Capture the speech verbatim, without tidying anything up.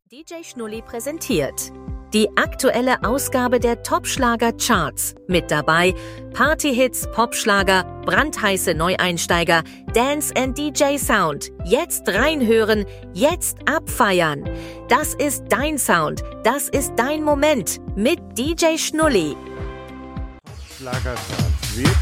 D J Schnulli präsentiert die aktuelle Ausgabe der Top-Schlager-Charts. Mit dabei Partyhits, Popschlager, brandheiße Neueinsteiger, Dance and D J Sound. Jetzt reinhören, jetzt abfeiern. Das ist dein Sound, das ist dein Moment mit D J Schnulli. Schlagercharts wird